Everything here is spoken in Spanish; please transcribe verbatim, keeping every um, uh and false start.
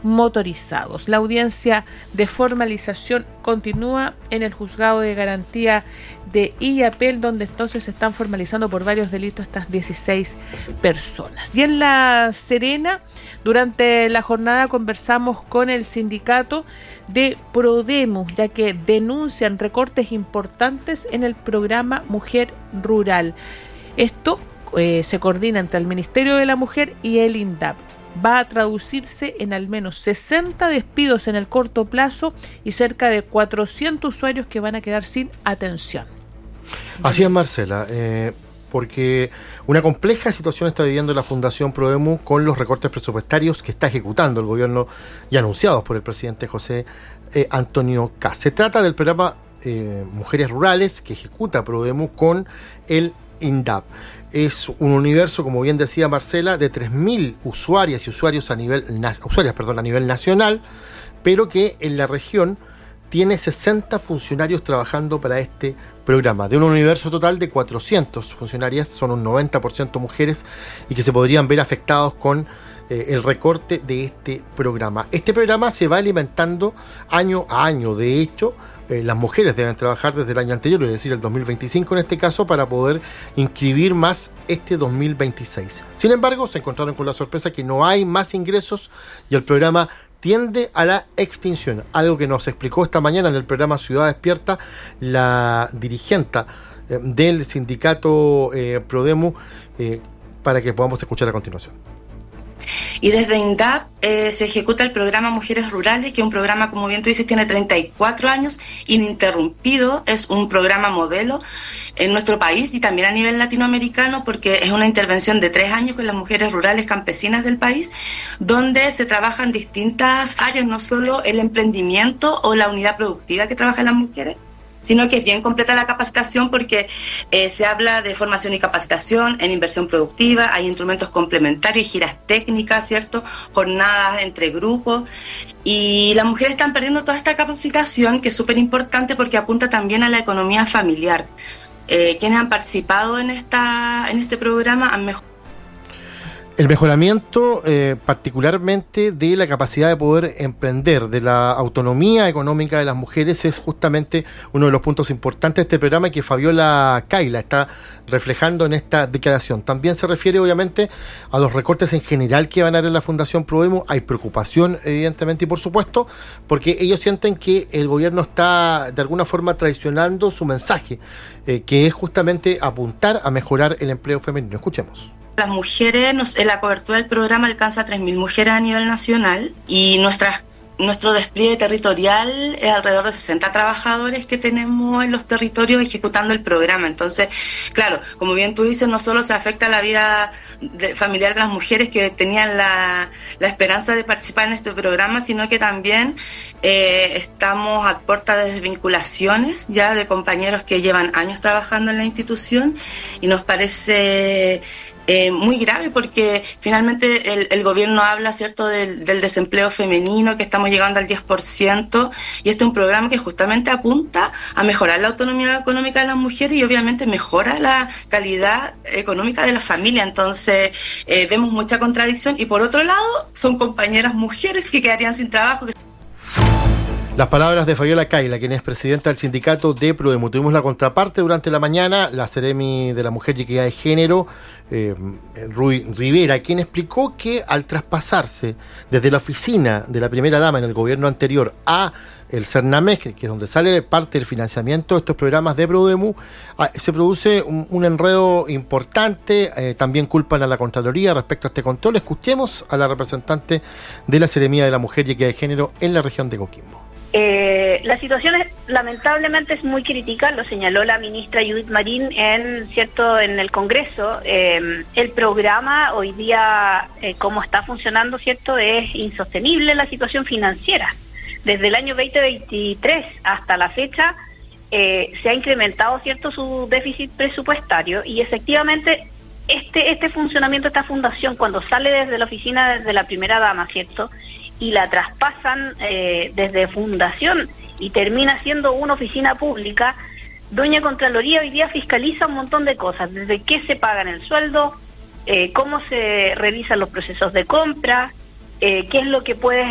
motorizados. La audiencia de formalización continúa en el Juzgado de Garantía de Illapel, donde entonces se están formalizando por varios delitos estas dieciséis personas. Y en La Serena, durante la jornada conversamos con el sindicato de Prodemu, ya que denuncian recortes importantes en el programa Mujer Rural. Esto eh, se coordina entre el Ministerio de la Mujer y el INDAP. Va a traducirse en al menos sesenta despidos en el corto plazo y cerca de cuatrocientos usuarios que van a quedar sin atención. Así es, Marcela, eh, porque una compleja situación está viviendo la Fundación Prodemu con los recortes presupuestarios que está ejecutando el gobierno y anunciados por el presidente José eh, Antonio Kast. Se trata del programa eh, Mujeres Rurales que ejecuta Prodemu con el INDAP. Es un universo, como bien decía Marcela, de tres mil usuarias y usuarios a nivel, usuarias, perdón, a nivel nacional, pero que en la región tiene sesenta funcionarios trabajando para este programa. De un universo total de cuatrocientos funcionarias, son un noventa por ciento mujeres y que se podrían ver afectados con eh, el recorte de este programa. Este programa se va alimentando año a año. De hecho, Eh, las mujeres deben trabajar desde el año anterior, es decir, el dos mil veinticinco en este caso, para poder inscribir más este dos mil veintiséis. Sin embargo, se encontraron con la sorpresa que no hay más ingresos y el programa tiende a la extinción, algo que nos explicó esta mañana en el programa Ciudad Despierta la dirigente eh, del sindicato eh, Prodemu, eh, para que podamos escuchar a continuación. Y desde INDAP eh, se ejecuta el programa Mujeres Rurales, que es un programa, como bien tú dices, tiene treinta y cuatro años, ininterrumpido, es un programa modelo en nuestro país y también a nivel latinoamericano, porque es una intervención de tres años con las mujeres rurales campesinas del país, donde se trabajan distintas áreas, no solo el emprendimiento o la unidad productiva que trabajan las mujeres, sino que es bien completa la capacitación porque eh, se habla de formación y capacitación en inversión productiva, hay instrumentos complementarios y giras técnicas, ¿cierto? Jornadas entre grupos, y las mujeres están perdiendo toda esta capacitación, que es súper importante porque apunta también a la economía familiar. Eh, quienes han participado en, esta, en este programa han mejorado. El mejoramiento eh, particularmente de la capacidad de poder emprender, de la autonomía económica de las mujeres, es justamente uno de los puntos importantes de este programa y que Fabiola Kaila está reflejando en esta declaración. También se refiere obviamente a los recortes en general que van a haber en la Fundación Prodemu. Hay preocupación evidentemente y por supuesto porque ellos sienten que el gobierno está de alguna forma traicionando su mensaje, eh, que es justamente apuntar a mejorar el empleo femenino. Escuchemos. Las mujeres, nos, la cobertura del programa alcanza a tres mil mujeres a nivel nacional y nuestras, nuestro despliegue territorial es alrededor de sesenta trabajadores que tenemos en los territorios ejecutando el programa. Entonces, claro, como bien tú dices, no solo se afecta la vida de, familiar de las mujeres que tenían la, la esperanza de participar en este programa, sino que también eh, estamos a puerta de desvinculaciones ya de compañeros que llevan años trabajando en la institución y nos parece Eh, muy grave porque finalmente el, el gobierno habla, ¿cierto?, del, del desempleo femenino, que estamos llegando al diez por ciento, y este es un programa que justamente apunta a mejorar la autonomía económica de las mujeres y obviamente mejora la calidad económica de la familia. Entonces eh, vemos mucha contradicción y por otro lado son compañeras mujeres que quedarían sin trabajo. Que... Las palabras de Fabiola Kaila, quien es presidenta del sindicato de Prodemu. Tuvimos la contraparte durante la mañana, la Seremi de la Mujer y Equidad de Género, eh, Rui Rivera, quien explicó que al traspasarse desde la oficina de la primera dama en el gobierno anterior a el Cernamec, que es donde sale parte del financiamiento de estos programas de Prodemu, se produce un, un enredo importante. Eh, también culpan a la Contraloría respecto a este control. Escuchemos a la representante de la Seremía de la Mujer y Equidad de Género en la región de Coquimbo. Eh, la situación es, lamentablemente es muy crítica, lo señaló la ministra Judith Marín en cierto en el Congreso. Eh, el programa hoy día, eh, como está funcionando, cierto, es insostenible la situación financiera. Desde el año veinte veintitrés hasta la fecha eh, se ha incrementado, cierto, su déficit presupuestario y efectivamente este este funcionamiento de esta fundación, cuando sale desde la oficina de la primera dama, cierto, y la traspasan eh, desde fundación y termina siendo una oficina pública, Doña Contraloría hoy día fiscaliza un montón de cosas, desde qué se paga en el sueldo, eh, cómo se revisan los procesos de compra, eh, qué es lo que puede